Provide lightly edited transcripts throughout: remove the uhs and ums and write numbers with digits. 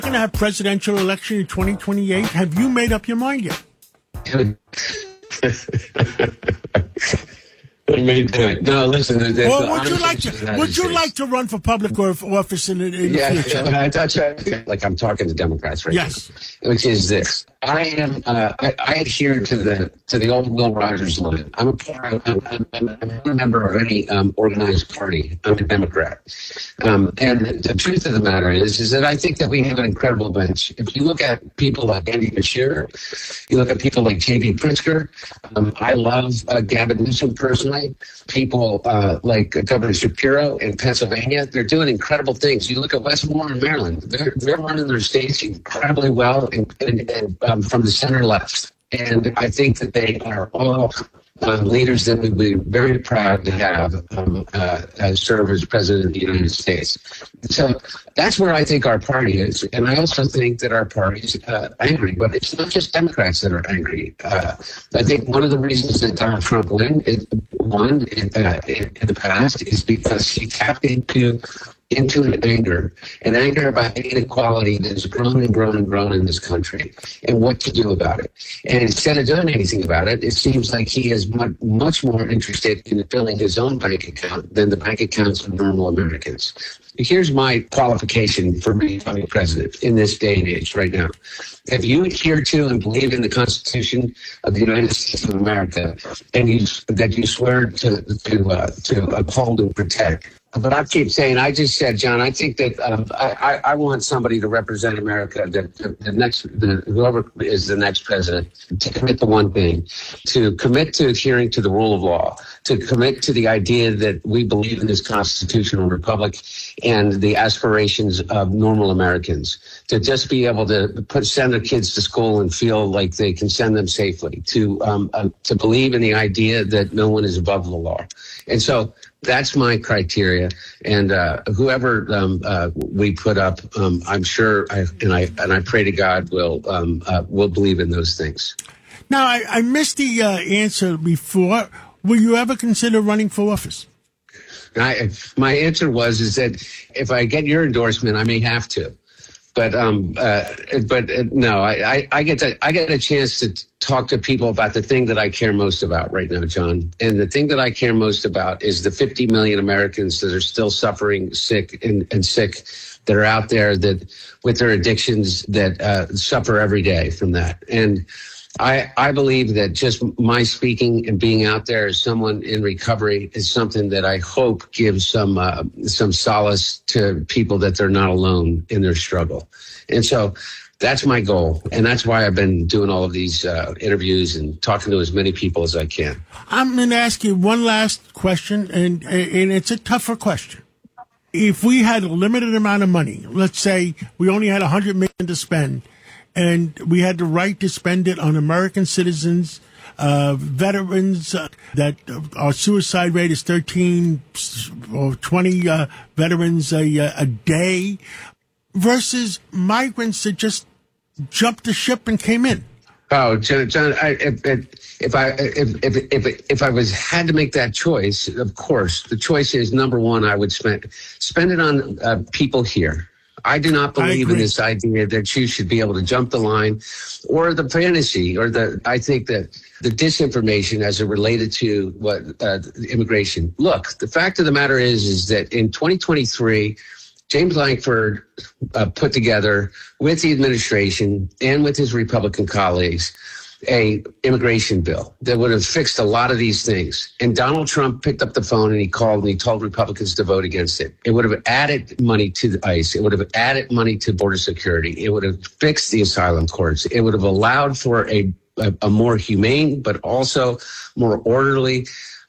Going to have presidential election in 2028. Have you made up your mind yet? No, listen. Or would you like to run for public office in the future? Yeah, that's like I'm talking to Democrats right now. Which is this. I adhere to the old Will Rogers line. I'm a member of any organized party. I'm a Democrat. And the truth of the matter is that I think that we have an incredible bench. If you look at people like Andy Beshear, you look at people like J.B. Pritzker. I love Gavin Newsom personally. People like Governor Shapiro in Pennsylvania, they're doing incredible things. You look at Westmore in Maryland, they're running their states incredibly well and from the center left. And I think that they are all leaders that we'd be very proud to have serve as president of the United States. So that's where I think our party is. And I also think that our party is angry. But it's not just Democrats that are angry. I think one of the reasons that Donald Trump won in the past is because he tapped into an anger about inequality that has grown and grown and grown in this country and what to do about it. And instead of doing anything about it, it seems like he is much more interested in filling his own bank account than the bank accounts of normal Americans. Here's my qualification for becoming president in this day and age right now. If you adhere to and believe in the Constitution of the United States of America and that you swear to uphold and protect, but I keep saying, I just said, John, I think that I want somebody to represent America, whoever is the next president, to commit to one thing, to commit to adhering to the rule of law, to commit to the idea that we believe in this constitutional republic and the aspirations of normal Americans, to just be able to send their kids to school and feel like they can send them safely, to believe in the idea that no one is above the law. And so that's my criteria, and whoever we put up, I'm sure, I pray to God will believe in those things. Now, I missed the answer before. Will you ever consider running for office? My answer is that if I get your endorsement, I may have to. But no, I get a chance to talk to people about the thing that I care most about right now, John. And the thing that I care most about is the 50 million Americans that are still suffering, sick and sick, that are out there that with their addictions that suffer every day from that. And I believe that just my speaking and being out there as someone in recovery is something that I hope gives some solace to people that they're not alone in their struggle. And so that's my goal. And that's why I've been doing all of these interviews and talking to as many people as I can. I'm going to ask you one last question, and it's a tougher question. If we had a limited amount of money, let's say we only had $100 million to spend, and we had the right to spend it on American citizens, veterans, that our suicide rate is 13 or 20 veterans a day, versus migrants that just jumped the ship and came in. Oh, John, if I had to make that choice, of course, the choice is number one, I would spend it on people here. I do not believe in this idea that you should be able to jump the line, or the fantasy, or I think that the disinformation as it related to what immigration. Look, the fact of the matter is that in 2023, James Lankford put together with the administration and with his Republican colleagues a immigration bill that would have fixed a lot of these things. And Donald Trump picked up the phone and he called and he told Republicans to vote against it. It would have added money to the ICE. It would have added money to border security. It would have fixed the asylum courts. It would have allowed for a more humane, but also more orderly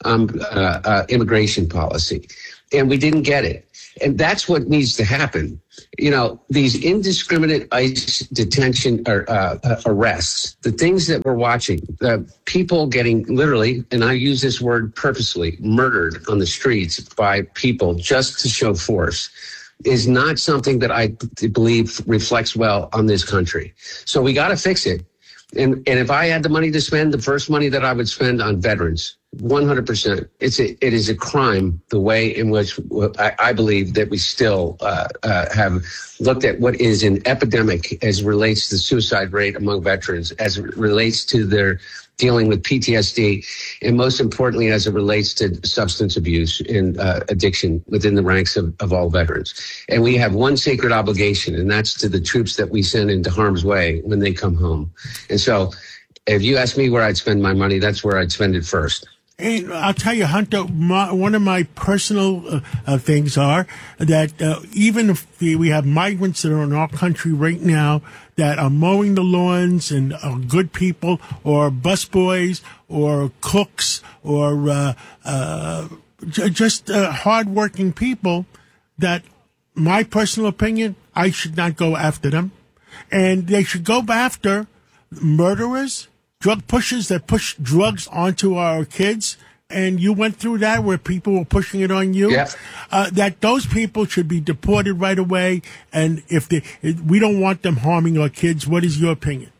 immigration policy. And we didn't get it. And that's what needs to happen. You know, these indiscriminate ICE detention or arrests, the things that we're watching, people getting literally, and I use this word purposely, murdered on the streets by people just to show force, is not something that I believe reflects well on this country. So we got to fix it. And if I had the money to spend, the first money that I would spend on veterans, 100%. It is a crime the way in which I believe that we still have looked at what is an epidemic as relates to the suicide rate among veterans, as it relates to their dealing with PTSD, and most importantly, as it relates to substance abuse and addiction within the ranks of all veterans. And we have one sacred obligation, and that's to the troops that we send into harm's way when they come home. And so if you ask me where I'd spend my money, that's where I'd spend it first. And I'll tell you, Hunter, one of my personal things are that even if we have migrants that are in our country right now that are mowing the lawns and are good people, or busboys, or cooks, or just hardworking people, that my personal opinion, I should not go after them. And they should go after murderers, drug pushers that push drugs onto our kids, and you went through that where people were pushing it on you. Yeah. That those people should be deported right away. And if we don't want them harming our kids, what is your opinion?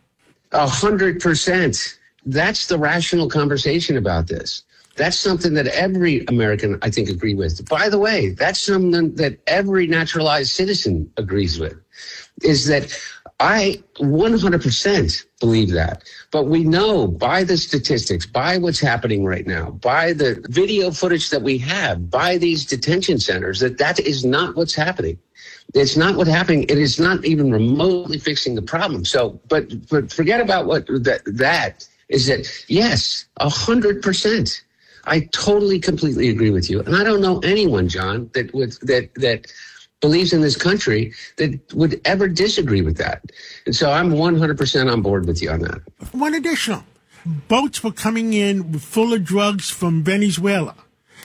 100%. That's the rational conversation about this. That's something that every American, I think, agree with. By the way, that's something that every naturalized citizen agrees with, is that I 100% believe that. But we know by the statistics, by what's happening right now, by the video footage that we have, by these detention centers, that is not what's happening. It's not what's happening. It is not even remotely fixing the problem. So, but forget about what that is. That yes, 100%. I totally, completely agree with you. And I don't know anyone, John, that believes in this country that would ever disagree with that. And so I'm 100% on board with you on that. One additional. Boats were coming in full of drugs from Venezuela.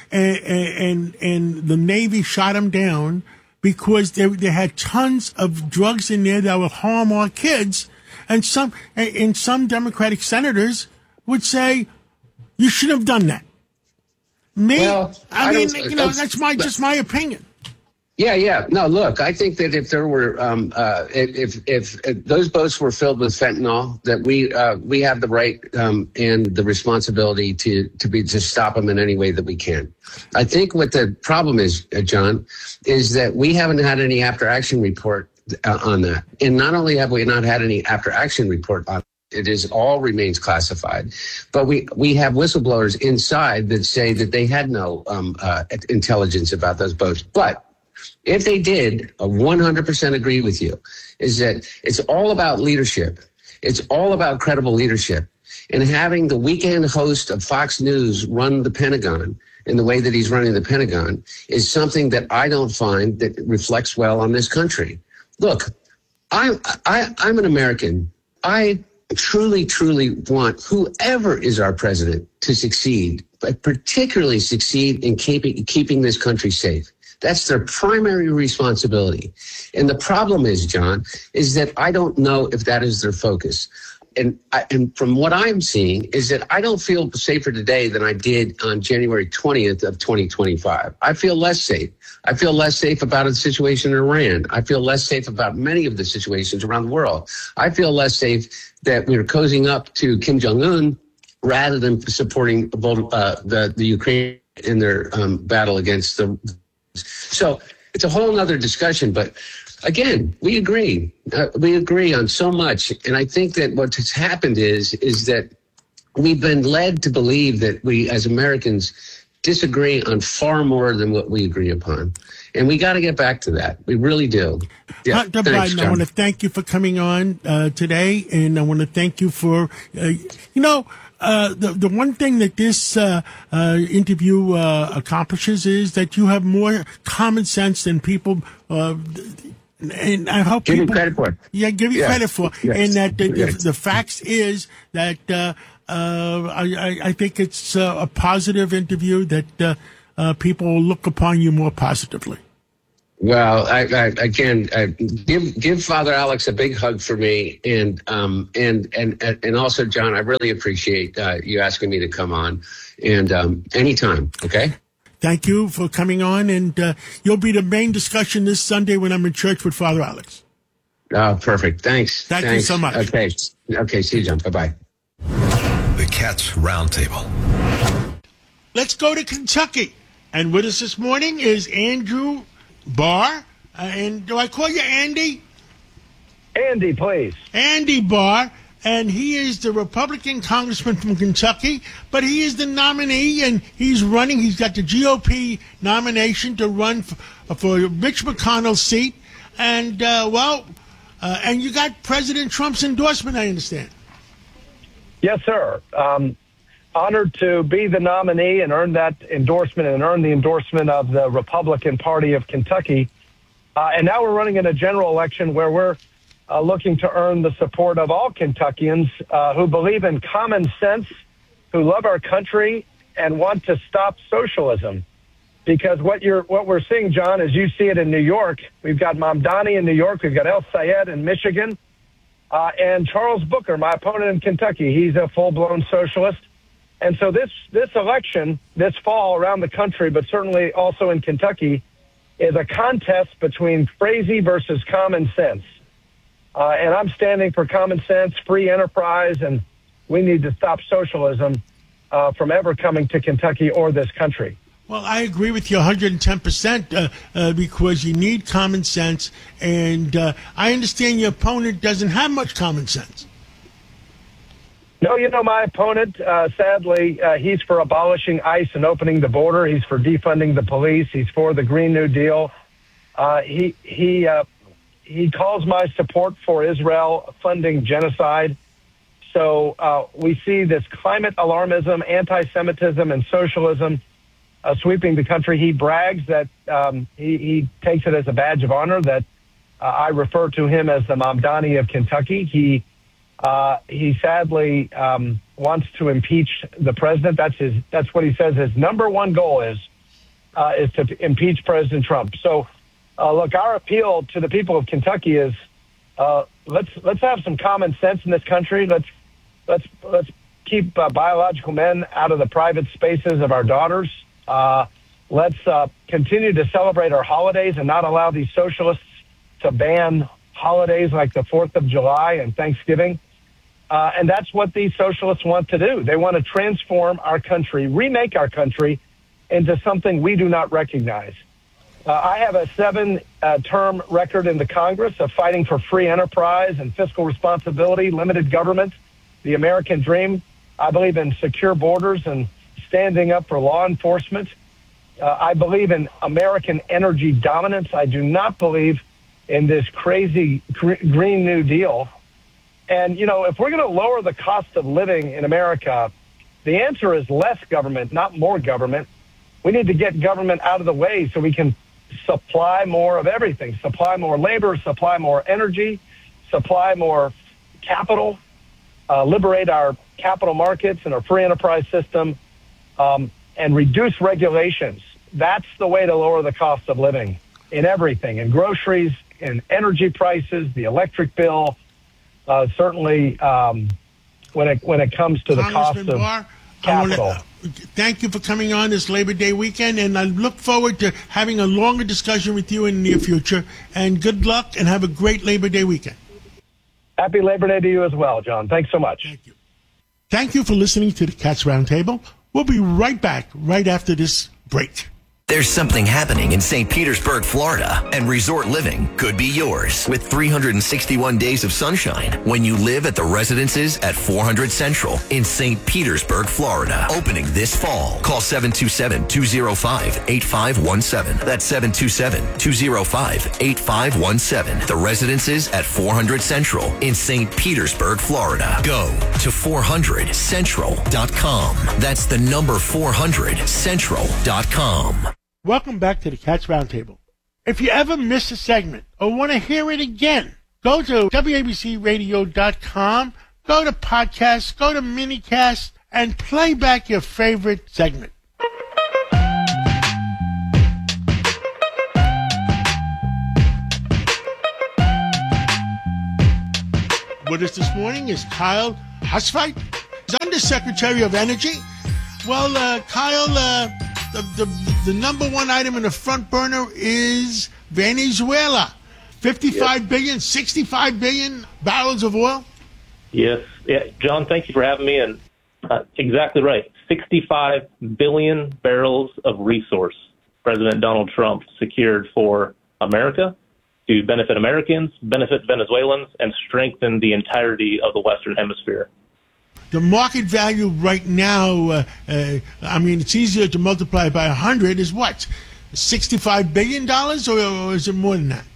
And the Navy shot them down because they had tons of drugs in there that would harm our kids. And some Democratic senators would say, you shouldn't have done that. That's just my opinion. Yeah. No, look, I think that if there were, if those boats were filled with fentanyl, that we have the right and the responsibility to stop them in any way that we can. I think what the problem is, John, is that we haven't had any after action report on that, and not only have we not had any after action report on it, all remains classified. But we have whistleblowers inside that say that they had no intelligence about those boats, but if they did, I 100% agree with you, is that it's all about leadership. It's all about credible leadership. And having the weekend host of Fox News run the Pentagon in the way that he's running the Pentagon is something that I don't find that reflects well on this country. Look, I'm an American. I truly, truly want whoever is our president to succeed, but particularly succeed in keeping this country safe. That's their primary responsibility. And the problem is, John, is that I don't know if that is their focus. And from what I'm seeing is that I don't feel safer today than I did on January 20th of 2025. I feel less safe. I feel less safe about the situation in Iran. I feel less safe about many of the situations around the world. I feel less safe that we're cozying up to Kim Jong-un rather than supporting the Ukraine in their battle against the. So it's a whole other discussion, but again, we agree. We agree on so much. And I think that what has happened is that we've been led to believe that we as Americans disagree on far more than what we agree upon. And we got to get back to that. We really do. Yeah, Dr. Biden, I want to thank you for coming on today. And I want to thank you for, the one thing that this interview accomplishes is that you have more common sense than people. And I hope give you credit for it. Yeah, give you credit for. Yes. And that the facts is that I think it's a positive interview that people will look upon you more positively. Well, I again, give Father Alex a big hug for me, and also John, I really appreciate you asking me to come on, and anytime, okay. Thank you for coming on, and you'll be the main discussion this Sunday when I'm in church with Father Alex. Oh, perfect. Thanks. Thank you so much. Okay. See you, John. Bye-bye. The Cats Roundtable. let's go to Kentucky. And with us this morning is Andrew Barr. And do I call you Andy? Andy, please. Andy Barr. And he is the Republican congressman from Kentucky, but he is the nominee, and he's running. He's got the GOP nomination to run for Mitch McConnell's seat. And, and you got President Trump's endorsement, I understand. Yes, sir. Honored to be the nominee and earn that endorsement and earn the endorsement of the Republican Party of Kentucky. And now we're running in a general election where we're looking to earn the support of all Kentuckians who believe in common sense, who love our country, and want to stop socialism. Because what we're seeing, John, is you see it in New York. We've got Mamdani in New York. We've got El Sayed in Michigan. And Charles Booker, my opponent in Kentucky, he's a full-blown socialist. And so this election, this fall around the country, but certainly also in Kentucky, is a contest between crazy versus common sense. And I'm standing for common sense, free enterprise, and we need to stop socialism from ever coming to Kentucky or this country. Well, I agree with you 110% because you need common sense, and I understand your opponent doesn't have much common sense. No, my opponent, sadly, he's for abolishing ICE and opening the border. He's for defunding the police. He's for the Green New Deal. He calls my support for Israel funding genocide. So we see this climate alarmism, anti-Semitism, and socialism sweeping the country. He brags that he takes it as a badge of honor that I refer to him as the Mamdani of Kentucky. He sadly wants to impeach the president. That's what he says his number one goal is to impeach President Trump. So, look, our appeal to the people of Kentucky is let's have some common sense in this country. Let's keep biological men out of the private spaces of our daughters. Let's continue to celebrate our holidays and not allow these socialists to ban holidays like the 4th of July and Thanksgiving. And that's what these socialists want to do. They want to transform our country, remake our country into something we do not recognize. I have a 7-term record in the Congress of fighting for free enterprise and fiscal responsibility, limited government, the American dream. I believe in secure borders and standing up for law enforcement. I believe in American energy dominance. I do not believe in this crazy Green New Deal. And, if we're going to lower the cost of living in America, the answer is less government, not more government. We need to get government out of the way so we can supply more of everything, supply more labor, supply more energy, supply more capital, liberate our capital markets and our free enterprise system, and reduce regulations. That's the way to lower the cost of living in everything, in groceries, in energy prices, the electric bill, certainly when it comes to the cost of Barr, capital. Thank you for coming on this Labor Day weekend, and I look forward to having a longer discussion with you in the near future. And good luck, and have a great Labor Day weekend. Happy Labor Day to you as well, John. Thanks so much. Thank you. Thank you for listening to the Cats Roundtable. We'll be right back right after this break. There's something happening in St. Petersburg, Florida, and resort living could be yours with 361 days of sunshine when you live at the residences at 400 Central in St. Petersburg, Florida. Opening this fall. Call 727-205-8517. That's 727-205-8517. The residences at 400 Central in St. Petersburg, Florida. Go to 400central.com. That's the number 400central.com. Welcome back to the Cats Roundtable. If you ever miss a segment or want to hear it again, go to WABCRadio.com, go to podcasts, go to minicast, and play back your favorite segment. With us this morning is Kyle Husveit, Undersecretary of Energy. Well, Kyle, the number one item in the front burner is Venezuela. 55 billion, 65 billion barrels of oil. Yes. Yeah, John, thank you for having me. And exactly right. 65 billion barrels of resource President Donald Trump secured for America to benefit Americans, benefit Venezuelans, and strengthen the entirety of the Western Hemisphere. The market value right now, it's easier to multiply by 100, is what? $65 billion, or is it more than that?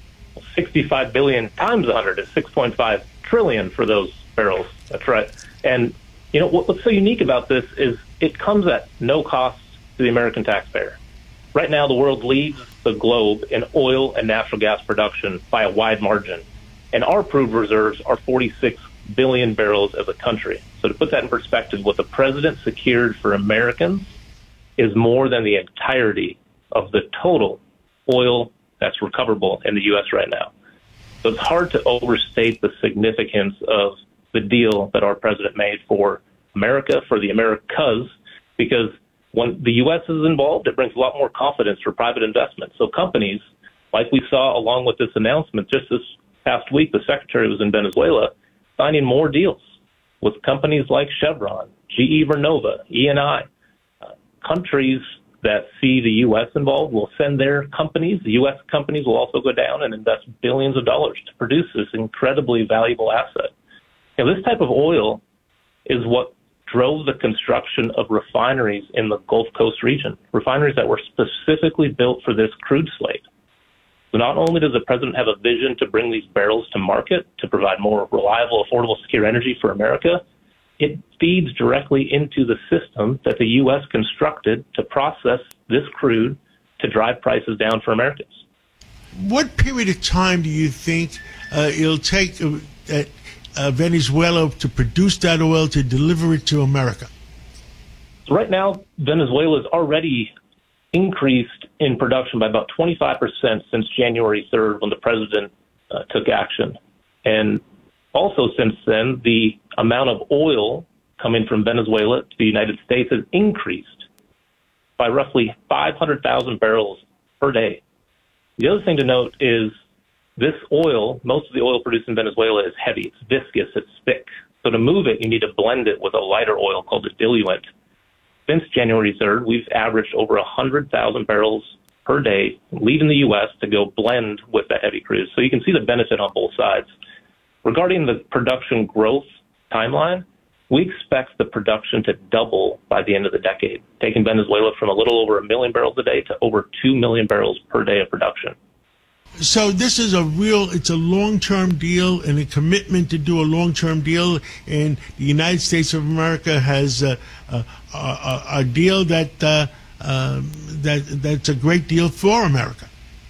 65 billion times 100 is 6.5 trillion for those barrels. That's right. And, what's so unique about this is it comes at no cost to the American taxpayer. Right now, the world leads the globe in oil and natural gas production by a wide margin. And our proved reserves are 46 billion barrels as a country. So to put that in perspective, what the president secured for Americans is more than the entirety of the total oil that's recoverable in the U.S. right now. So it's hard to overstate the significance of the deal that our president made for America, for the Americas, because when the U.S. is involved, it brings a lot more confidence for private investment. So companies, like we saw along with this announcement just this past week, the secretary was in Venezuela, signing more deals with companies like Chevron, GE Vernova, Eni. Countries that see the U.S. involved will send their companies. The U.S. companies will also go down and invest billions of dollars to produce this incredibly valuable asset. This type of oil is what drove the construction of refineries in the Gulf Coast region, refineries that were specifically built for this crude slate. So not only does the president have a vision to bring these barrels to market to provide more reliable, affordable, secure energy for America, it feeds directly into the system that the U.S. constructed to process this crude to drive prices down for Americans. What period of time do you think it'll take Venezuela to produce that oil to deliver it to America? So right now, Venezuela has already increased in production by about 25% since January 3rd when the president took action. And also since then, the amount of oil coming from Venezuela to the United States has increased by roughly 500,000 barrels per day. The other thing to note is this oil, most of the oil produced in Venezuela is heavy, it's viscous, it's thick. So to move it, you need to blend it with a lighter oil called a diluent. Since January 3rd, we've averaged over 100,000 barrels per day leaving the U.S. to go blend with that heavy crude. So you can see the benefit on both sides. Regarding the production growth timeline, we expect the production to double by the end of the decade, taking Venezuela from a little over 1 million barrels a day to over 2 million barrels per day of production. So this is it's a long-term deal and a commitment to do a long-term deal. And the United States of America has a deal that's a great deal for America.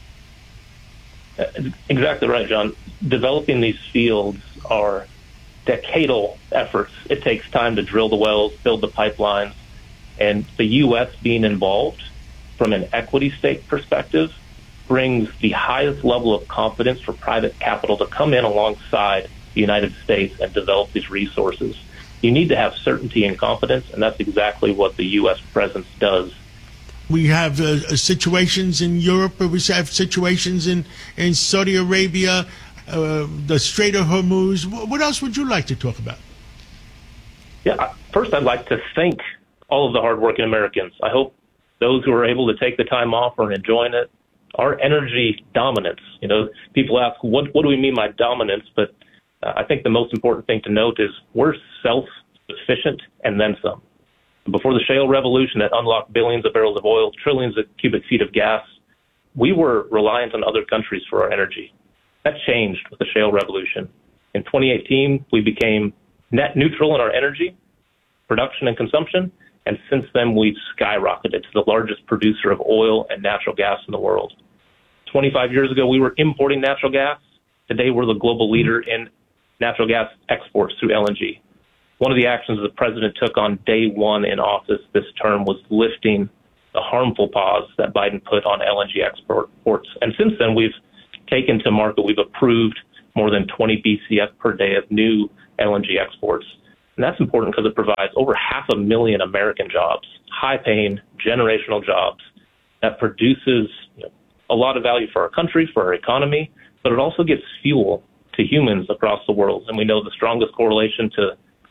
Exactly right, John. Developing these fields are decadal efforts. It takes time to drill the wells, build the pipelines, and the U.S. being involved from an equity stake perspective brings the highest level of confidence for private capital to come in alongside the United States and develop these resources. You need to have certainty and confidence, and that's exactly what the U.S. presence does. We have situations in Europe, we have situations in Saudi Arabia, the Strait of Hormuz. What else would you like to talk about? Yeah, first I'd like to thank all of the hardworking Americans. I hope those who are able to take the time off are enjoying it. Our energy dominance, people ask, what do we mean by dominance? But I think the most important thing to note is we're self-sufficient and then some. Before the shale revolution that unlocked billions of barrels of oil, trillions of cubic feet of gas, we were reliant on other countries for our energy. That changed with the shale revolution. In 2018, we became net neutral in our energy, production and consumption, and since then we've skyrocketed to the largest producer of oil and natural gas in the world. 25 years ago, we were importing natural gas. Today, we're the global leader in natural gas exports through LNG. One of the actions the president took on day one in office this term was lifting the harmful pause that Biden put on LNG exports. And since then, we've taken to market, we've approved more than 20 BCF per day of new LNG exports. And that's important because it provides over 500,000 American jobs, high-paying, generational jobs that produces a lot of value for our country, for our economy, but it also gives fuel to humans across the world. And we know the strongest correlation to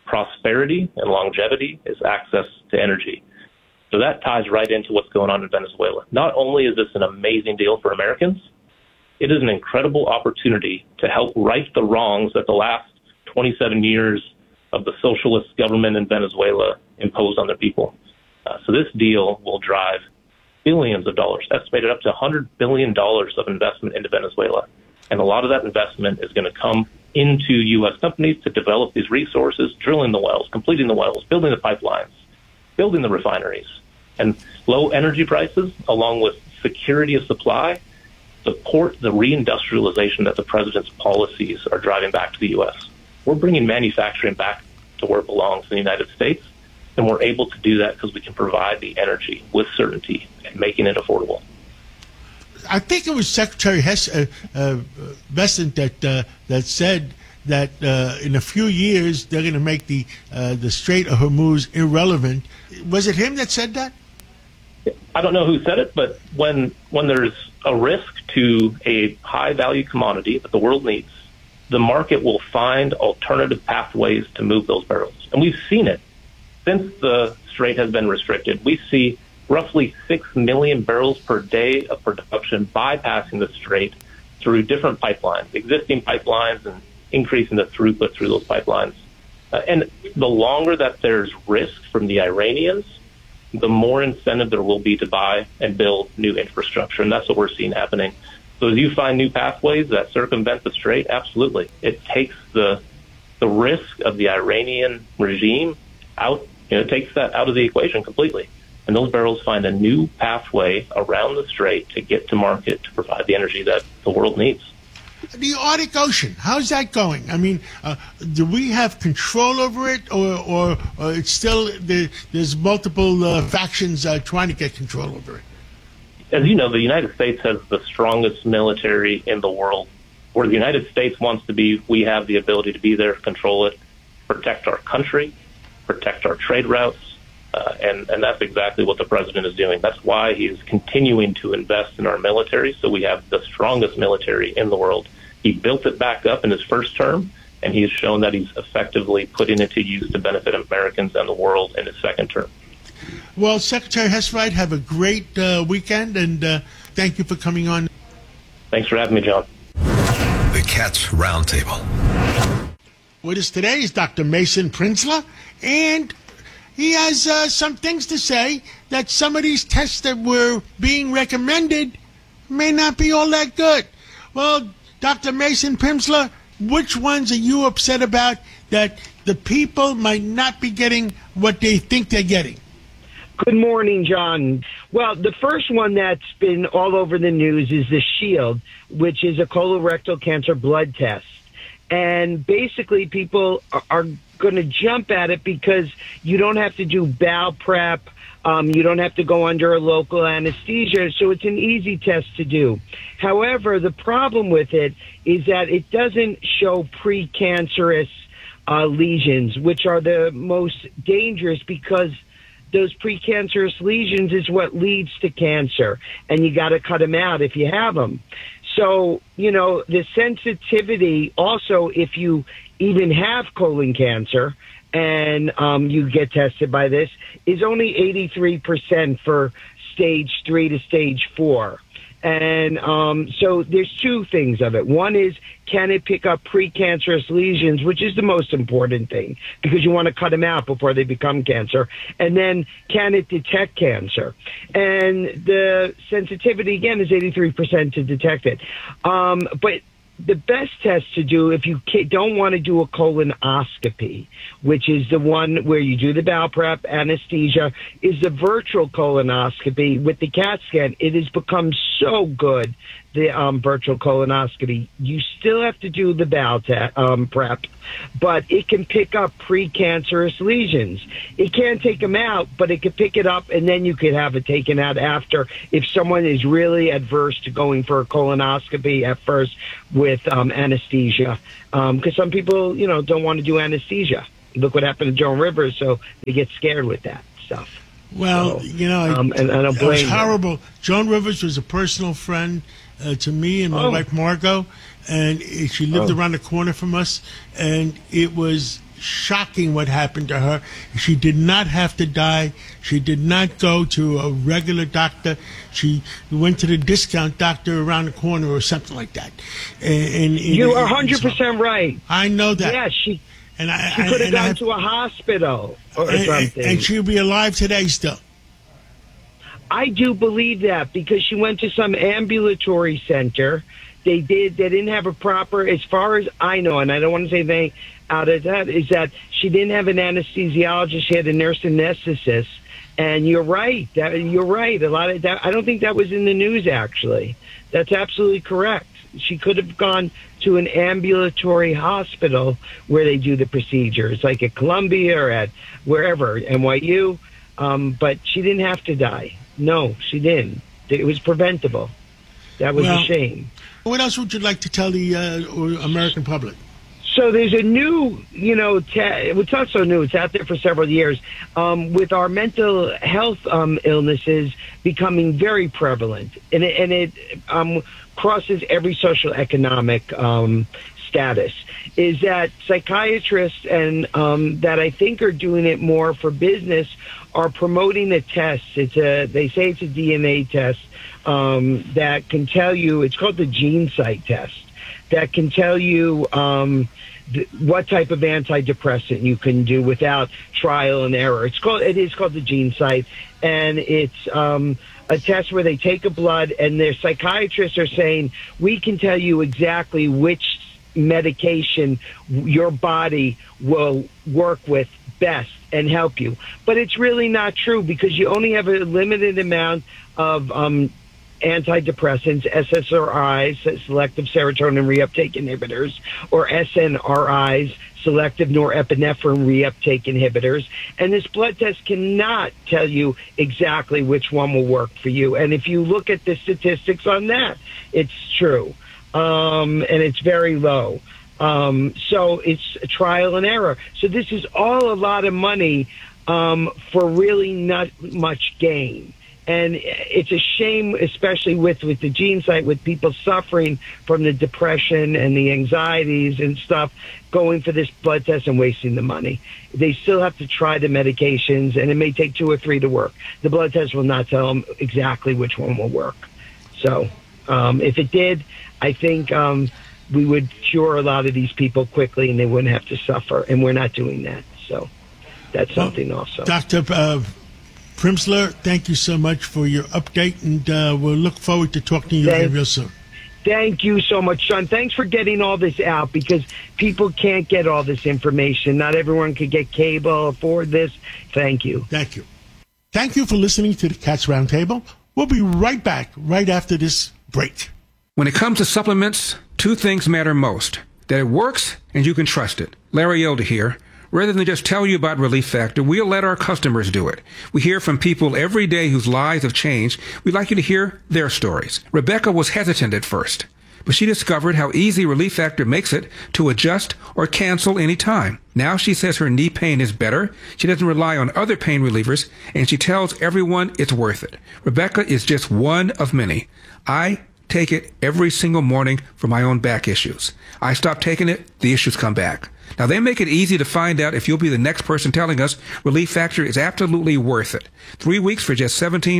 prosperity and longevity is access to energy. So that ties right into what's going on in Venezuela. Not only is this an amazing deal for Americans, it is an incredible opportunity to help right the wrongs that the last 27 years of the socialist government in Venezuela imposed on their people. So this deal will drive billions of dollars, estimated up to $100 billion of investment into Venezuela. And a lot of that investment is going to come into U.S. companies to develop these resources, drilling the wells, completing the wells, building the pipelines, building the refineries. And low energy prices, along with security of supply, support the reindustrialization that the president's policies are driving back to the U.S. We're bringing manufacturing back to where it belongs in the United States, and we're able to do that because we can provide the energy with certainty and making it affordable. I think it was Secretary Bessent that said that in a few years they're going to make the Strait of Hormuz irrelevant. Was it him that said that? I don't know who said it, but when there's a risk to a high-value commodity that the world needs, the market will find alternative pathways to move those barrels. And we've seen it. Since the Strait has been restricted, we see roughly 6 million barrels per day of production bypassing the Strait through different pipelines, existing pipelines, and increasing the throughput through those pipelines. And the longer that there's risk from the Iranians, the more incentive there will be to buy and build new infrastructure. And that's what we're seeing happening. So as you find new pathways that circumvent the Strait, absolutely. It takes the risk of the Iranian regime out, it takes that out of the equation completely. And those barrels find a new pathway around the Strait to get to market to provide the energy that the world needs. The Arctic Ocean, how's that going? I mean, do we have control over it, or it's still there's multiple factions trying to get control over it? As you know, the United States has the strongest military in the world. Where the United States wants to be, we have the ability to be there, control it, protect our country, protect our trade routes, and that's exactly what the president is doing. That's why he is continuing to invest in our military, so we have the strongest military in the world. He built it back up in his first term, and he has shown that he's effectively putting it to use to benefit Americans and the world in his second term. Well, Secretary Hesselwright, have a great weekend, and thank you for coming on. Thanks for having me, John. The Cats Roundtable. With us today is Dr. Mason Prinzler, and he has some things to say that some of these tests that were being recommended may not be all that good. Well, Dr. Mason Prinzler, which ones are you upset about that the people might not be getting what they think they're getting? Good morning, John. Well, the first one that's been all over the news is the Shield, which is a colorectal cancer blood test. And basically people are going to jump at it because you don't have to do bowel prep. You don't have to go under a local anesthesia, so it's an easy test to do. However, the problem with it is that it doesn't show precancerous lesions, which are the most dangerous because those precancerous lesions is what leads to cancer, and you got to cut them out if you have them. So, the sensitivity also, if you even have colon cancer and you get tested by this, is only 83% for stage 3 to stage 4. And so there's two things of it. One is, can it pick up precancerous lesions, which is the most important thing because you want to cut them out before they become cancer. And then, can it detect cancer? And the sensitivity, again, is 83% to detect it. But the best test to do if you don't want to do a colonoscopy, which is the one where you do the bowel prep, anesthesia, is the virtual colonoscopy with the CAT scan. It has become so good, the virtual colonoscopy. You still have to do the bowel prep, but it can pick up precancerous lesions. It can't take them out, but it can pick it up, and then you could have it taken out after if someone is really adverse to going for a colonoscopy at first with anesthesia. Because some people, don't want to do anesthesia. Look what happened to Joan Rivers, so they get scared with that stuff. Well, so, and I don't blame it was horrible. Joan Rivers was a personal friend to me and my wife Margot, and she lived around the corner from us, and it was shocking what happened to her. She did not have to die. She did not go to a regular doctor. She went to the discount doctor around the corner or something like that. And you are 100% right. I know that. Yeah, she could have gone to a hospital or something. And she'll be alive today still. I do believe that because she went to some ambulatory center. They didn't have a proper, as far as I know, and I don't want to say anything out of that, is that she didn't have an anesthesiologist. She had a nurse anesthetist. And you're right. You're right. A lot of that. I don't think that was in the news, actually. That's absolutely correct. She could have gone to an ambulatory hospital where they do the procedures, like at Columbia or at wherever, NYU. But she didn't have to die. No, she didn't. It was preventable. That was a shame. What else would you like to tell the American public? So there's a new, it's not so new. It's out there for several years. With our mental health illnesses becoming very prevalent, and it crosses every social economic status, is that psychiatrists and that I think are doing it more for business are promoting a test. They say it's a DNA test that can tell you. It's called the GeneSight test. That can tell you what type of antidepressant you can do without trial and error. It is called the GeneSight, and it's a test where they take a blood, and their psychiatrists are saying, we can tell you exactly which medication your body will work with best and help you. But it's really not true because you only have a limited amount of antidepressants, SSRIs, selective serotonin reuptake inhibitors, or SNRIs, selective norepinephrine reuptake inhibitors. And this blood test cannot tell you exactly which one will work for you. And if you look at the statistics on that, it's true. And it's very low. So it's a trial and error. So this is all a lot of money for really not much gain. And it's a shame, especially with the GeneSight, with people suffering from the depression and the anxieties and stuff, going for this blood test and wasting the money. They still have to try the medications, and it may take 2 or 3 to work. The blood test will not tell them exactly which one will work. So if it did, I think we would cure a lot of these people quickly, and they wouldn't have to suffer. And we're not doing that. So that's something also. Dr. Primsler, thank you so much for your update, and we'll look forward to talking to you again real soon. Thank you so much, Sean. Thanks for getting all this out because people can't get all this information. Not everyone could get cable, afford this. Thank you. Thank you. Thank you for listening to the Cats Roundtable. We'll be right back right after this break. When it comes to supplements, 2 things matter most: that it works and you can trust it. Larry Elder here. Rather than just tell you about Relief Factor, we'll let our customers do it. We hear from people every day whose lives have changed. We'd like you to hear their stories. Rebecca was hesitant at first, but she discovered how easy Relief Factor makes it to adjust or cancel any time. Now she says her knee pain is better, she doesn't rely on other pain relievers, and she tells everyone it's worth it. Rebecca is just one of many. I take it every single morning for my own back issues. I stop taking it, the issues come back. Now, they make it easy to find out if you'll be the next person telling us Relief Factor is absolutely worth it. 3 weeks for just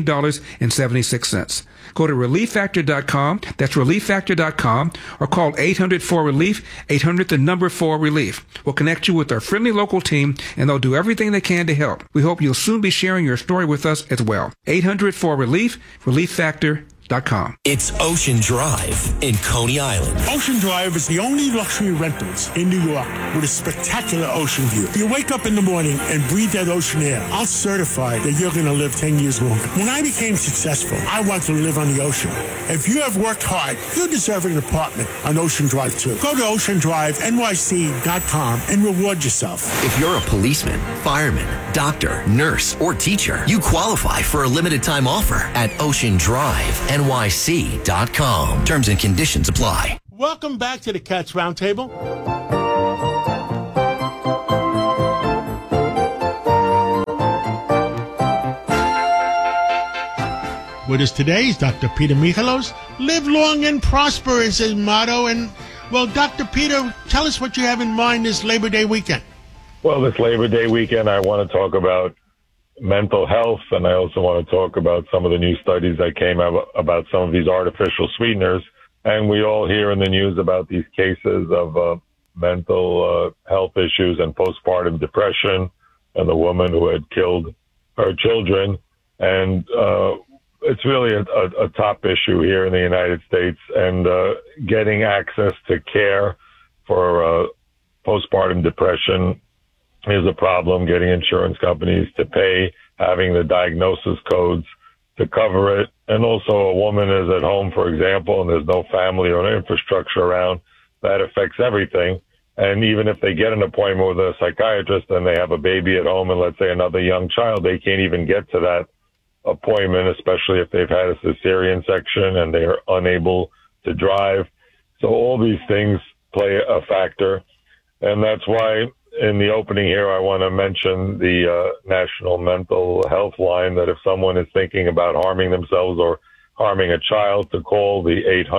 $17.76. Go to ReliefFactor.com. That's ReliefFactor.com. Or call 800-4RELIEF, 800-4RELIEF. We'll connect you with our friendly local team, and they'll do everything they can to help. We hope you'll soon be sharing your story with us as well. 800-4RELIEF, ReliefFactor.com. It's Ocean Drive in Coney Island. Ocean Drive is the only luxury rentals in New York with a spectacular ocean view. You wake up in the morning and breathe that ocean air. I'll certify that you're going to live 10 years longer. When I became successful, I wanted to live on the ocean. If you have worked hard, you deserve an apartment on Ocean Drive too. Go to oceandrivenyc.com and reward yourself. If you're a policeman, fireman, doctor, nurse, or teacher, you qualify for a limited time offer at oceandrivenyc.com. Terms and conditions apply. Welcome back to the Cats Roundtable. With us today is Dr. Peter Michalos. Live long and prosper is his motto. And, well, Dr. Peter, tell us what you have in mind this Labor Day weekend. Well, this Labor Day weekend, I want to talk about mental health, and I also want to talk about some of the new studies that came out about some of these artificial sweeteners. And we all hear in the news about these cases of mental health issues and postpartum depression, and the woman who had killed her children. And it's really a top issue here in the United States, and getting access to care for postpartum depression is a problem. Getting insurance companies to pay, having the diagnosis codes to cover it. And also, a woman is at home, for example, and there's no family or infrastructure around, that affects everything. And even if they get an appointment with a psychiatrist and they have a baby at home and, let's say, another young child, they can't even get to that appointment, especially if they've had a cesarean section and they are unable to drive. So all these things play a factor. And that's why in the opening here, I want to mention the National Mental Health Line, that if someone is thinking about harming themselves or harming a child, to call the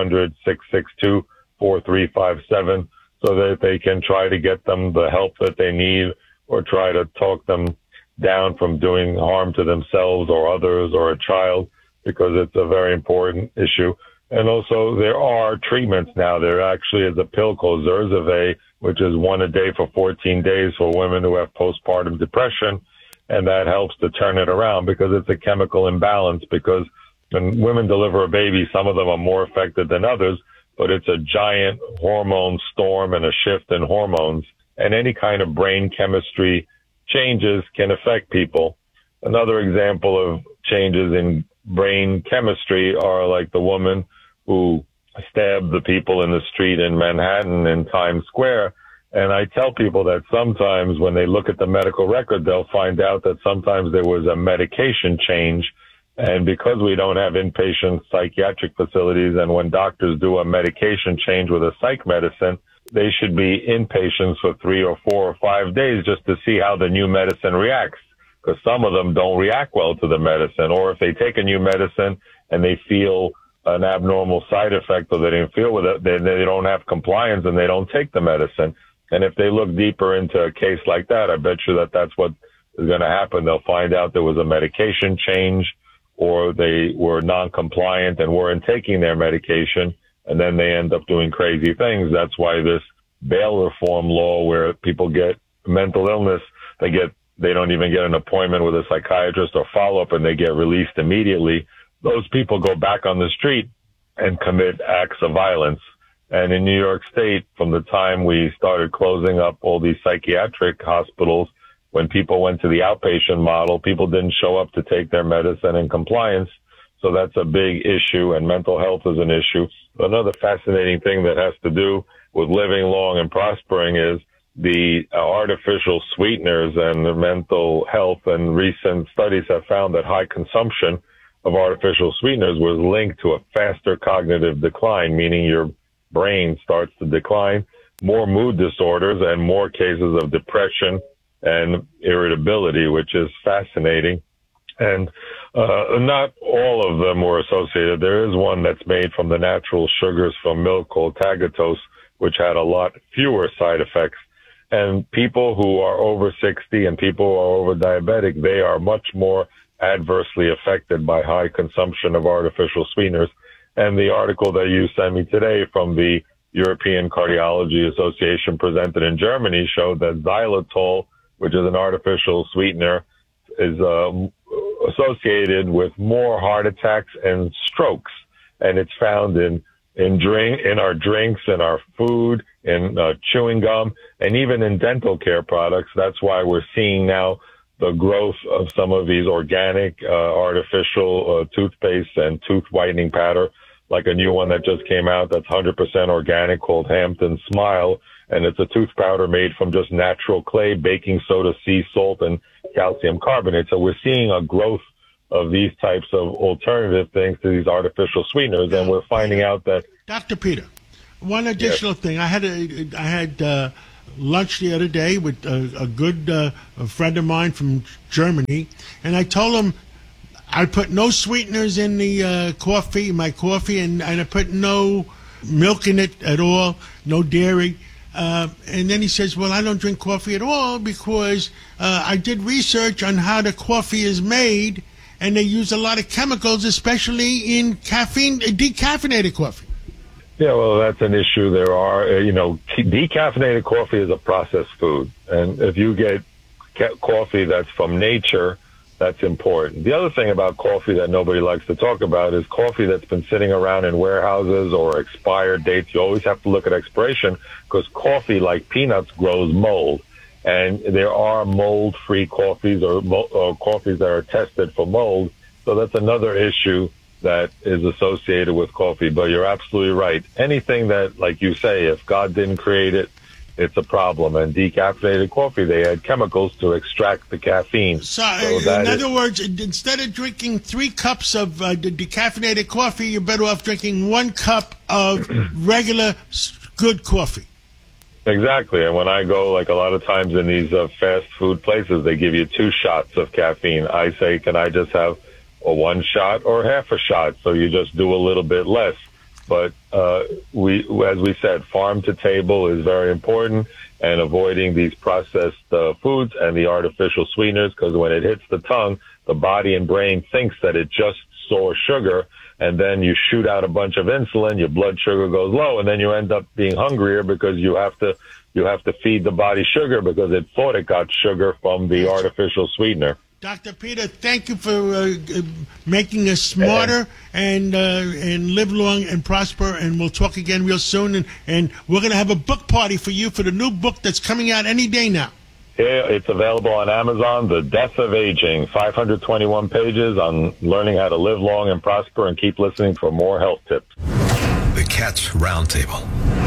800-662-4357 so that they can try to get them the help that they need, or try to talk them down from doing harm to themselves or others or a child, because it's a very important issue. And also, there are treatments now. There actually is a pill called Zurzuvae, which is one a day for 14 days for women who have postpartum depression. And that helps to turn it around, because it's a chemical imbalance. Because when women deliver a baby, some of them are more affected than others, but it's a giant hormone storm and a shift in hormones. And any kind of brain chemistry changes can affect people. Another example of changes in brain chemistry are like the woman who stabbed the people in the street in Manhattan in Times Square. And I tell people that sometimes when they look at the medical record, they'll find out that sometimes there was a medication change. And because we don't have inpatient psychiatric facilities, and when doctors do a medication change with a psych medicine, they should be inpatients for 3 or 4 or 5 days just to see how the new medicine reacts, because some of them don't react well to the medicine. Or if they take a new medicine and they feel an abnormal side effect, or they didn't feel with it, then they don't have compliance and they don't take the medicine. And if they look deeper into a case like that, I bet you that that's what is going to happen. They'll find out there was a medication change, or they were non-compliant and weren't taking their medication, and then they end up doing crazy things. That's why this bail reform law, where people get mental illness, they don't even get an appointment with a psychiatrist or follow-up, and they get released immediately. Those people go back on the street and commit acts of violence. And in New York State, from the time we started closing up all these psychiatric hospitals, when people went to the outpatient model, people didn't show up to take their medicine in compliance. So that's a big issue, and mental health is an issue. Another fascinating thing that has to do with living long and prospering is the artificial sweeteners and the mental health. And recent studies have found that high consumption of artificial sweeteners was linked to a faster cognitive decline, meaning your brain starts to decline, more mood disorders, and more cases of depression and irritability, which is fascinating. And not all of them were associated. There is one that's made from the natural sugars from milk called Tagatose, which had a lot fewer side effects. And people who are over 60 and people who are over diabetic, they are much more adversely affected by high consumption of artificial sweeteners. And the article that you sent me today from the European Cardiology Association presented in Germany showed that xylitol, which is an artificial sweetener, is associated with more heart attacks and strokes. And it's found in our drinks, in our food, in chewing gum, and even in dental care products. That's why we're seeing now the growth of some of these organic artificial toothpaste and tooth whitening powder, like a new one that just came out that's 100% organic called Hampton Smile. And it's a tooth powder made from just natural clay, baking soda, sea salt, and calcium carbonate. So we're seeing a growth of these types of alternative things to these artificial sweeteners, and we're finding out that... Dr. Peter, one additional thing. I had lunch the other day with a good friend of mine from Germany, and I told him I put no sweeteners in the my coffee, and I put no milk in it at all, no dairy. And then he says, well, I don't drink coffee at all because I did research on how the coffee is made, and they use a lot of chemicals, especially in decaffeinated coffee. Yeah, well, that's an issue. There are, decaffeinated coffee is a processed food. And if you get coffee that's from nature, that's important. The other thing about coffee that nobody likes to talk about is coffee that's been sitting around in warehouses or expired dates. You always have to look at expiration because coffee, like peanuts, grows mold. And there are mold-free coffees or coffees that are tested for mold. So that's another issue that is associated with coffee. But you're absolutely right. Anything that, like you say, if God didn't create it, it's a problem. And decaffeinated coffee, they add chemicals to extract the caffeine. So in other words, instead of drinking 3 cups of decaffeinated coffee, you're better off drinking 1 cup of regular good coffee. Exactly. And when I go, like a lot of times in these fast food places, they give you 2 shots of caffeine. I say, can I just have a 1 shot or half a shot? So you just do a little bit less. But as we said, farm to table is very important, and avoiding these processed foods and the artificial sweeteners, because when it hits the tongue, the body and brain thinks that it just saw sugar, and then you shoot out a bunch of insulin, your blood sugar goes low, and then you end up being hungrier because you have to feed the body sugar because it thought it got sugar from the artificial sweetener. Dr. Peter, thank you for making us smarter and live long and prosper. And we'll talk again real soon. And we're going to have a book party for you for the new book that's coming out any day now. Yeah, it's available on Amazon, The Death of Aging, 521 pages on learning how to live long and prosper, and keep listening for more health tips. The Cats Roundtable.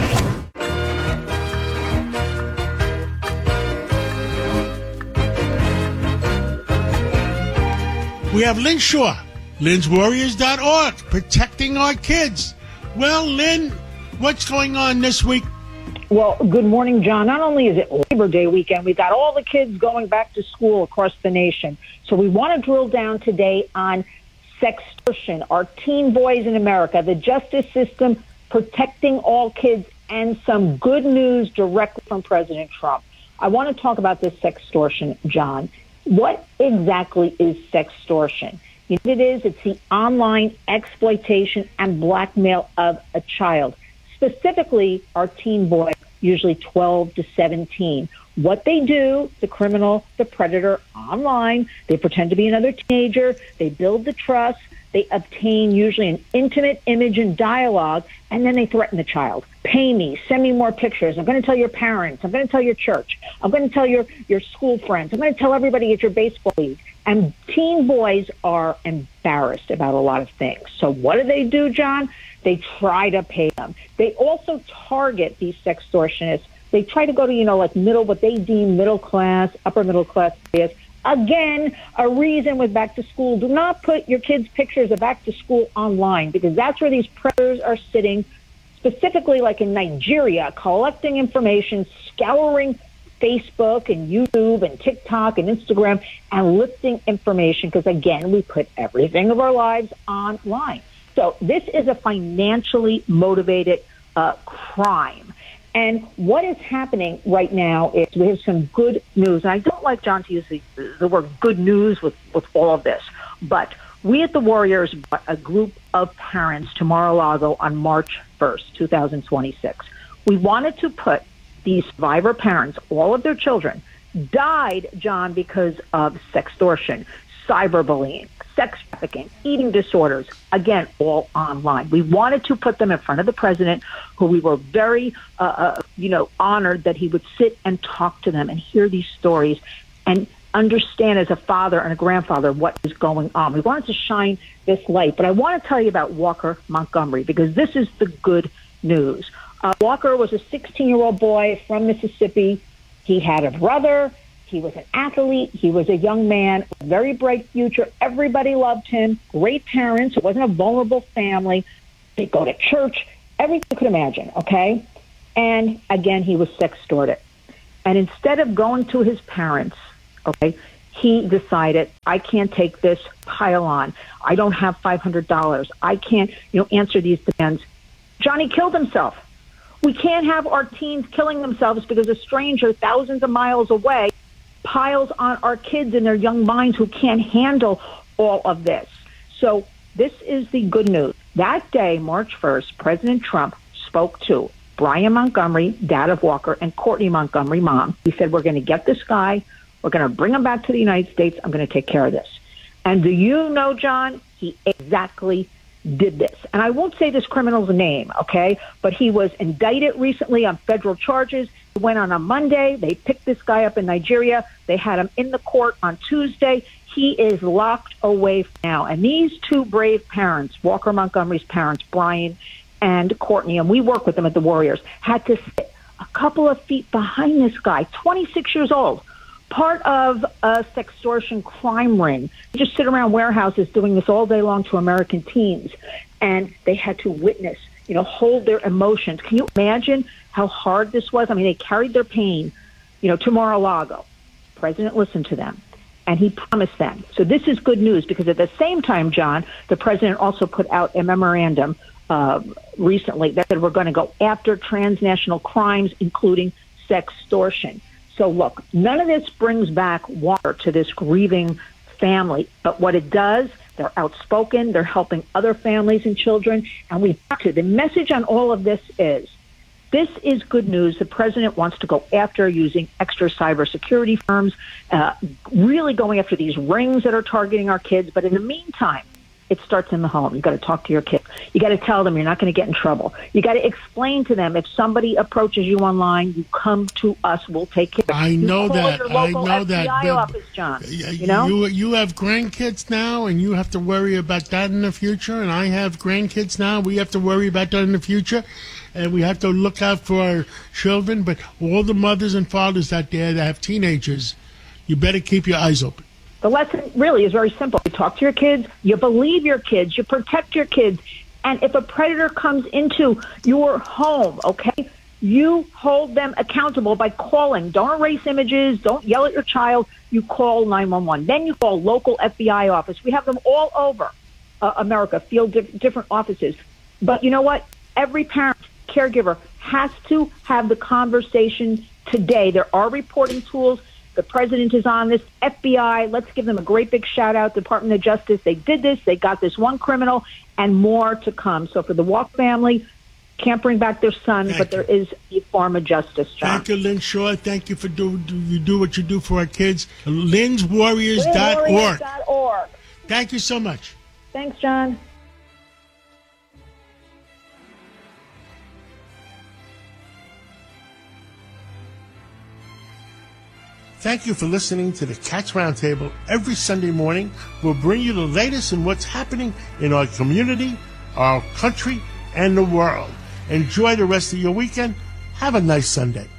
We have Lynn Shaw, Lynn'sWarriors.org, protecting our kids. Well, Lynn, what's going on this week? Well, good morning, John. Not only is it Labor Day weekend, we've got all the kids going back to school across the nation. So we want to drill down today on sextortion, our teen boys in America, the justice system protecting all kids, and some good news directly from President Trump. I want to talk about this sextortion, John. What exactly is sextortion? You know what it is? It's the online exploitation and blackmail of a child, specifically our teen boy, usually 12 to 17. What they do, the criminal, the predator, online, they pretend to be another teenager, they build the trust, they obtain usually an intimate image and dialogue, and then they threaten the child. Pay me, send me more pictures. I'm going to tell your parents. I'm going to tell your church. I'm going to tell your school friends. I'm going to tell everybody at your baseball league. And teen boys are embarrassed about a lot of things. So what do, John? They try to pay them. They also target these sextortionists. They try to go to, what they deem middle class, upper middle class areas. Again, a reason with back to school. Do not put your kids' pictures of back to school online, because that's where these predators are sitting, specifically like in Nigeria, collecting information, scouring Facebook and YouTube and TikTok and Instagram, and lifting information, because, again, we put everything of our lives online. So this is a financially motivated crime. And what is happening right now is we have some good news. And I don't like, John, to use the word good news with all of this. But we at the Warriors brought a group of parents to Mar-a-Lago on March 1st, 2026. We wanted to put these survivor parents, all of their children, died, John, because of sextortion, cyberbullying, sex trafficking, eating disorders, again, all online. We wanted to put them in front of the president, who we were very, honored that he would sit and talk to them and hear these stories and understand as a father and a grandfather what is going on. We wanted to shine this light. But I want to tell you about Walker Montgomery, because this is the good news. Walker was a 16-year-old boy from Mississippi. He had a brother. He was an athlete. He was a young man, a very bright future. Everybody loved him. Great parents. It wasn't a vulnerable family. They go to church. Everything you could imagine, okay? And, again, he was sextorted. And instead of going to his parents, okay, he decided, I can't take this pile on. I don't have $500. I can't, answer these demands. Johnny killed himself. We can't have our teens killing themselves because a stranger thousands of miles away piles on our kids and their young minds who can't handle all of this. So this is the good news. That day, March 1st, President Trump spoke to Brian Montgomery, dad of Walker, and Courtney Montgomery, mom. He said, we're going to get this guy. We're going to bring him back to the United States. I'm going to take care of this. And do you know, John, he exactly did this. And I won't say this criminal's name, okay? But he was indicted recently on federal charges. He went on a Monday. They picked this guy up in Nigeria. They had him in the court on Tuesday. He is locked away now. And these two brave parents, Walker Montgomery's parents, Brian and Courtney, and we work with them at the Warriors, had to sit a couple of feet behind this guy, 26 years old, part of a sextortion crime ring. They just sit around warehouses doing this all day long to American teens. And they had to witness, hold their emotions. Can you imagine how hard this was? I mean, they carried their pain, to Mar-a-Lago. The president listened to them, and he promised them. So this is good news because at the same time, John, the president also put out a memorandum recently that said we're going to go after transnational crimes, including sextortion. So look, none of this brings back water to this grieving family, but what it does, they're outspoken, they're helping other families and children, and we have to. The message on all of this is good news. The president wants to go after using extra cybersecurity firms, really going after these rings that are targeting our kids, but in the meantime, it starts in the home. You got to talk to your kids. You got to tell them you're not going to get in trouble. You got to explain to them if somebody approaches you online, you come to us. We'll take care. I know that. Your local FBI office, John. You have grandkids now, and you have to worry about that in the future. And I have grandkids now. We have to worry about that in the future, and we have to look out for our children. But all the mothers and fathers out there that have teenagers, you better keep your eyes open. The lesson really is very simple. You talk to your kids, you believe your kids, you protect your kids, and if a predator comes into your home, okay, you hold them accountable by calling. Don't erase images, don't yell at your child. You call 911. Then you call local FBI office. We have them all over America, field different offices. But you know what? Every parent, caregiver has to have the conversation today. There are reporting tools. The president is on this. FBI, let's give them a great big shout out. Department of Justice, they did this. They got this one criminal and more to come. So for the Walk family, can't bring back their son, but there is a form of justice, John. Thank you, Lynn Shaw. Thank you for you do what you do for our kids. Lynn'sWarriors.org. Thank you so much. Thanks, John. Thank you for listening to the Cats Roundtable. Every Sunday morning, we'll bring you the latest in what's happening in our community, our country, and the world. Enjoy the rest of your weekend. Have a nice Sunday.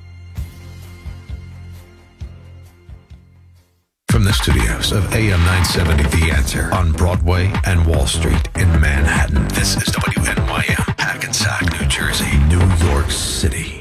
From the studios of AM 970 The Answer on Broadway and Wall Street in Manhattan, this is WNYM, Hackensack, New Jersey, New York City.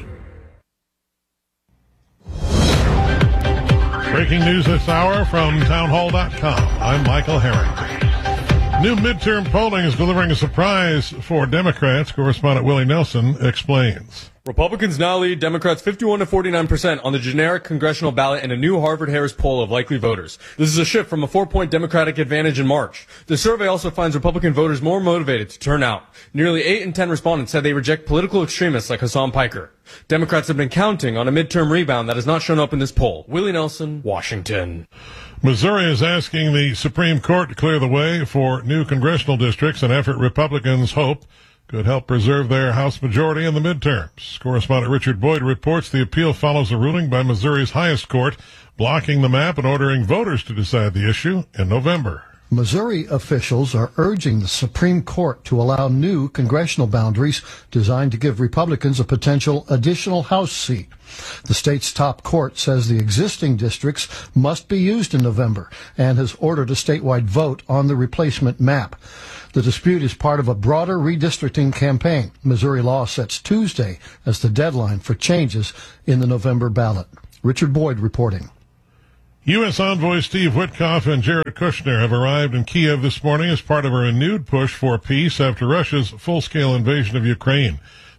Breaking news this hour from townhall.com. I'm Michael Harrington. New midterm polling is delivering a surprise for Democrats. Correspondent Willie Nelson explains. Republicans now lead Democrats 51 to 49% on the generic congressional ballot in a new Harvard-Harris poll of likely voters. This is a shift from a 4-point Democratic advantage in March. The survey also finds Republican voters more motivated to turn out. Nearly 8 in 10 respondents said they reject political extremists like Hassan Piker. Democrats have been counting on a midterm rebound that has not shown up in this poll. Willie Nelson, Washington. Missouri is asking the Supreme Court to clear the way for new congressional districts, an effort Republicans hope could help preserve their House majority in the midterms. Correspondent Richard Boyd reports the appeal follows a ruling by Missouri's highest court blocking the map and ordering voters to decide the issue in November. Missouri officials are urging the Supreme Court to allow new congressional boundaries designed to give Republicans a potential additional House seat. The state's top court says the existing districts must be used in November and has ordered a statewide vote on the replacement map. The dispute is part of a broader redistricting campaign. Missouri law sets Tuesday as the deadline for changes in the November ballot. Richard Boyd reporting. U.S. envoy Steve Witkoff and Jared Kushner have arrived in Kiev this morning as part of a renewed push for peace after Russia's full-scale invasion of Ukraine.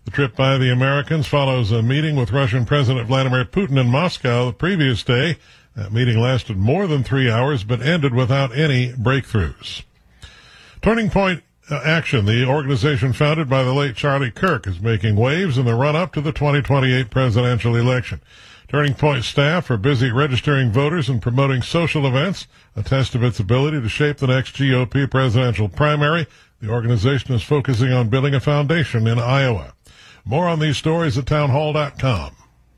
The trip by the Americans follows a meeting with Russian President Vladimir Putin in Moscow the previous day. That meeting lasted more than 3 hours, but ended without any breakthroughs. Turning Point Action, the organization founded by the late Charlie Kirk, is making waves in the run-up to the 2028 presidential election. Turning Point staff are busy registering voters and promoting social events, a test of its ability to shape the next GOP presidential primary. The organization is focusing on building a foundation in Iowa. More on these stories at townhall.com.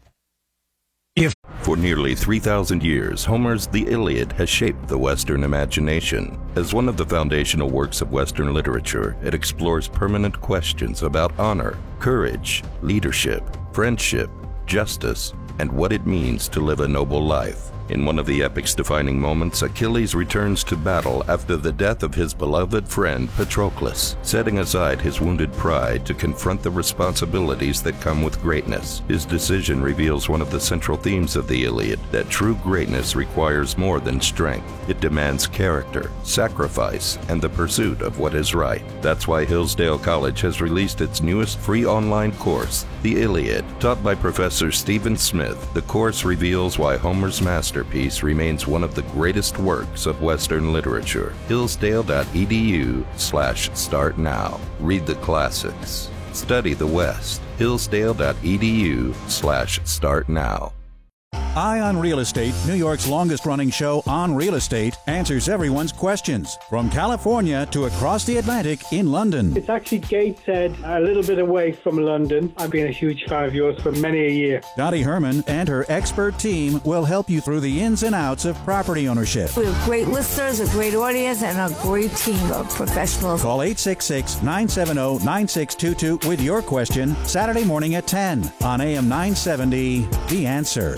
For nearly 3,000 years, Homer's The Iliad has shaped the Western imagination. As one of the foundational works of Western literature, it explores permanent questions about honor, courage, leadership, friendship, justice, and what it means to live a noble life. In one of the epic's defining moments, Achilles returns to battle after the death of his beloved friend Patroclus, setting aside his wounded pride to confront the responsibilities that come with greatness. His decision reveals one of the central themes of the Iliad, that true greatness requires more than strength. It demands character, sacrifice, and the pursuit of what is right. That's why Hillsdale College has released its newest free online course, The Iliad. Taught by Professor Stephen Smith, the course reveals why Homer's masterpiece remains one of the greatest works of Western literature. Hillsdale.edu/start now. Read the classics. Study the West. Hillsdale.edu/start now. Eye on Real Estate, New York's longest-running show on real estate, answers everyone's questions, from California to across the Atlantic in London. It's actually Gateshead, a little bit away from London. I've been a huge fan of yours for many a year. Dottie Herman and her expert team will help you through the ins and outs of property ownership. We have great listeners, a great audience, and a great team of professionals. Call 866-970-9622 with your question Saturday morning at 10 on AM 970, The Answer.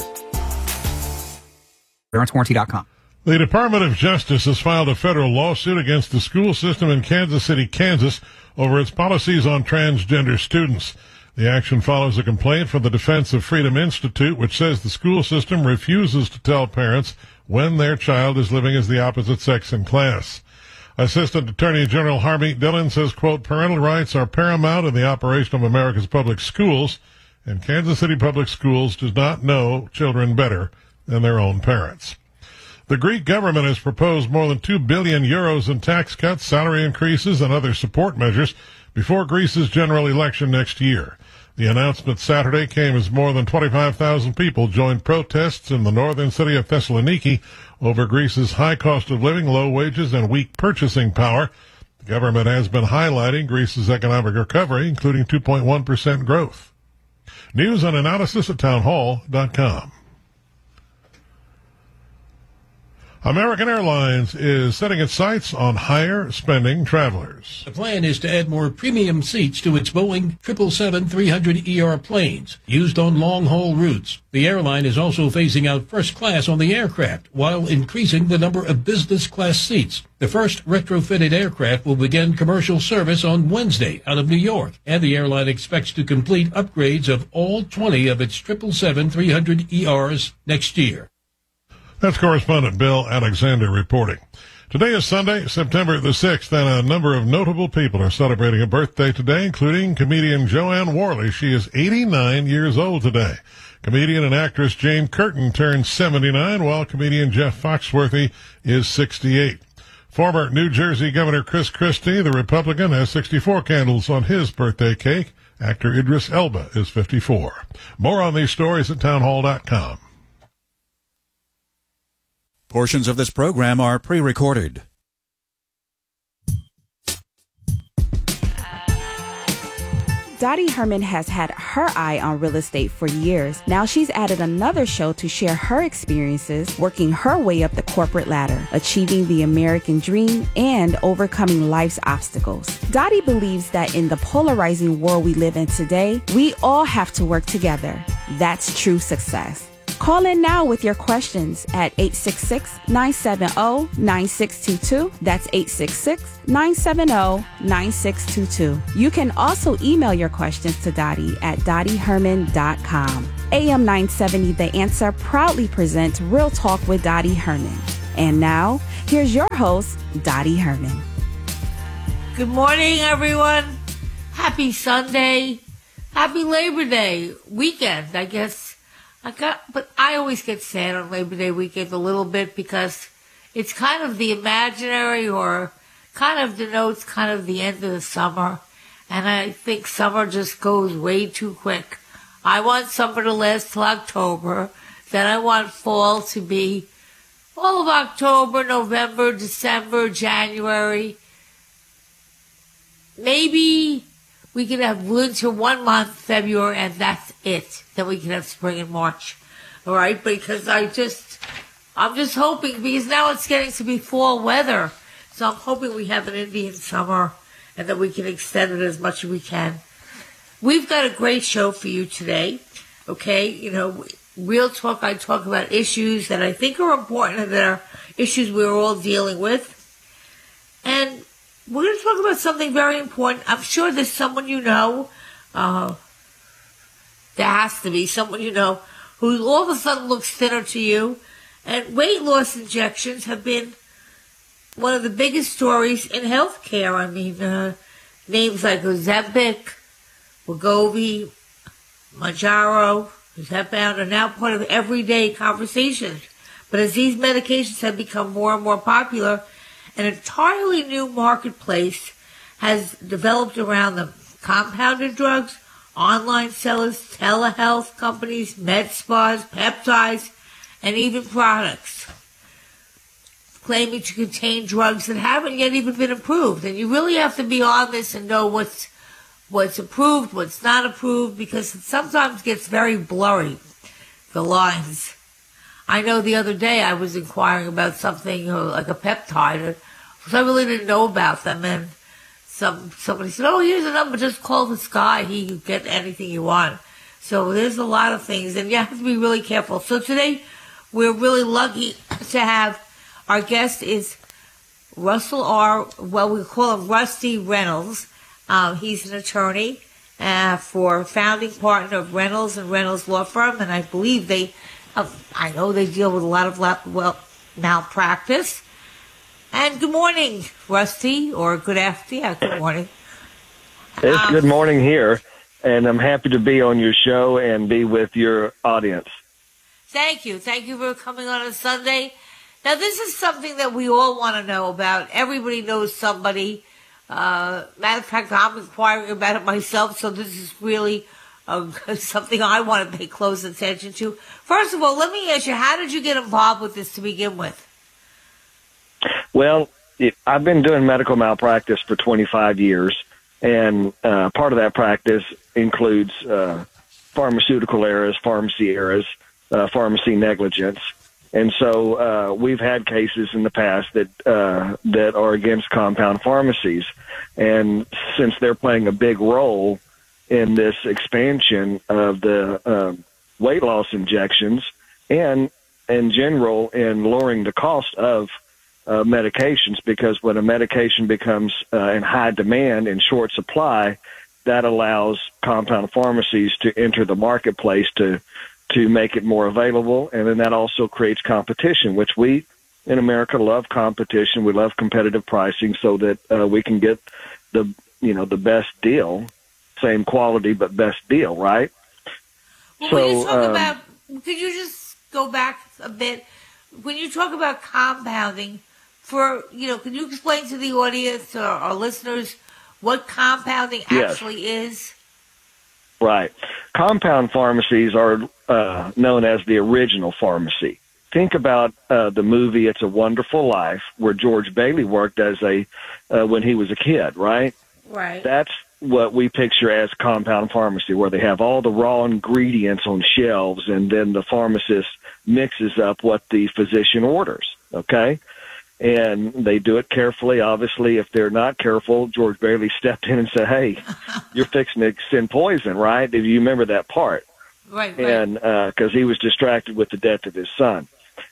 ParentsWarranty.com. The Department of Justice has filed a federal lawsuit against the school system in Kansas City, Kansas, over its policies on transgender students. The action follows a complaint from the Defense of Freedom Institute, which says the school system refuses to tell parents when their child is living as the opposite sex in class. Assistant Attorney General Harmeet Dillon says, quote, parental rights are paramount in the operation of America's public schools, and Kansas City Public Schools does not know children better than their own parents. The Greek government has proposed more than 2 billion euros in tax cuts, salary increases, and other support measures before Greece's general election next year. The announcement Saturday came as more than 25,000 people joined protests in the northern city of Thessaloniki over Greece's high cost of living, low wages, and weak purchasing power. The government has been highlighting Greece's economic recovery, including 2.1% growth. News and analysis at townhall.com. American Airlines is setting its sights on higher spending travelers. The plan is to add more premium seats to its Boeing 777-300ER planes used on long-haul routes. The airline is also phasing out first class on the aircraft while increasing the number of business class seats. The first retrofitted aircraft will begin commercial service on Wednesday out of New York, and the airline expects to complete upgrades of all 20 of its 777-300ERs next year. That's correspondent Bill Alexander reporting. Today is Sunday, September the 6th, and a number of notable people are celebrating a birthday today, including comedian Joanne Worley. She is 89 years old today. Comedian and actress Jane Curtin turns 79, while comedian Jeff Foxworthy is 68. Former New Jersey Governor Chris Christie, the Republican, has 64 candles on his birthday cake. Actor Idris Elba is 54. More on these stories at townhall.com. Portions of this program are pre-recorded. Dottie Herman has had her eye on real estate for years. Now she's added another show to share her experiences, working her way up the corporate ladder, achieving the American dream, and overcoming life's obstacles. Dottie believes that in the polarizing world we live in today, we all have to work together. That's true success. Call in now with your questions at 866-970-9622. That's 866-970-9622. You can also email your questions to Dottie at dottieherman.com. AM 970 The Answer proudly presents Real Talk with Dottie Herman. And now, here's your host, Dottie Herman. Good morning, everyone. Happy Sunday. Happy Labor Day weekend, I guess. But I always get sad on Labor Day weekend a little bit because it's kind of the imaginary or kind of denotes kind of the end of the summer. And I think summer just goes way too quick. I want summer to last till October. Then I want fall to be all of October, November, December, January. Maybe we could have winter 1 month, February, and that's it. Then we can have spring in March. All right? Because I'm just hoping, because now it's getting to be fall weather. So I'm hoping we have an Indian summer and that we can extend it as much as we can. We've got a great show for you today. Okay? You know, Real Talk, I talk about issues that I think are important and that are issues we're all dealing with. And we're going to talk about something very important. I'm sure there's someone you know, there has to be someone you know, who all of a sudden looks thinner to you. And weight loss injections have been one of the biggest stories in healthcare. I mean, names like Ozempic, Wegovy, Mounjaro, Zepbound are now part of everyday conversations. But as these medications have become more and more popular, an entirely new marketplace has developed around them. Compounded drugs, online sellers, telehealth companies, med spas, peptides, and even products claiming to contain drugs that haven't yet even been approved. And you really have to be on this and know what's approved, what's not approved, because it sometimes gets very blurry, the lines. I know the other day I was inquiring about something like a peptide, because I really didn't know about them, and somebody said, oh, here's a number, just call this guy, he can get anything you want. So there's a lot of things, and you have to be really careful. So today, we're really lucky to have, our guest is Russell we call him Rusty Reynolds. He's an attorney for founding partner of Reynolds and Reynolds Law Firm, and I believe I know they deal with a lot of malpractice. And good morning, Rusty, or good afternoon. Yeah, good morning. It's good morning here, and I'm happy to be on your show and be with your audience. Thank you. Thank you for coming on a Sunday. Now, this is something that we all want to know about. Everybody knows somebody. Matter of fact, I'm inquiring about it myself, so this is really something I want to pay close attention to. First of all, let me ask you, how did you get involved with this to begin with? Well, I've been doing medical malpractice for 25 years, and part of that practice includes pharmaceutical errors, pharmacy errors, pharmacy negligence. And so we've had cases in the past that are against compound pharmacies. And since they're playing a big role in this expansion of the weight loss injections and in general in lowering the cost of medications, because when a medication becomes in high demand and short supply, that allows compound pharmacies to enter the marketplace to make it more available, and then that also creates competition, which we in America love competition. We love competitive pricing so that we can get the best deal, same quality but best deal, right? Well, when you talk about, could you just go back a bit? When you talk about compounding, can you explain to the audience or our listeners what compounding actually is? Right. Compound pharmacies are known as the original pharmacy. Think about the movie It's a Wonderful Life, where George Bailey worked as when he was a kid, right? Right. That's what we picture as compound pharmacy, where they have all the raw ingredients on shelves, and then the pharmacist mixes up what the physician orders, okay? And they do it carefully. Obviously, if they're not careful, George Bailey stepped in and said, hey, you're fixing to send poison, right? Do you remember that part? Right. And because he was distracted with the death of his son,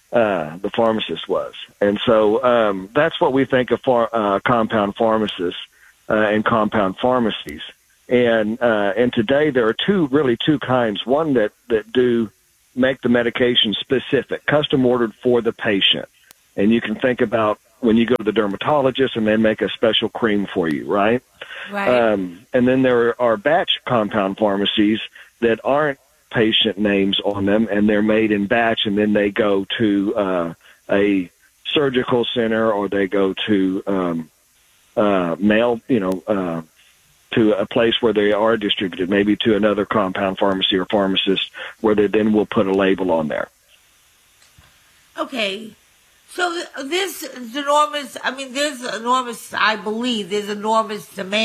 the pharmacist was. And so that's what we think of compound pharmacists and compound pharmacies. And today there are two kinds. One that do make the medication specific, custom ordered for the patient. And you can think about when you go to the dermatologist and they make a special cream for you, right? Right. And then there are batch compound pharmacies that aren't patient names on them, and they're made in batch, and then they go to a surgical center, or they go to mail, to a place where they are distributed, maybe to another compound pharmacy or pharmacist, where they then will put a label on there. Okay. So there's enormous, I believe there's enormous demand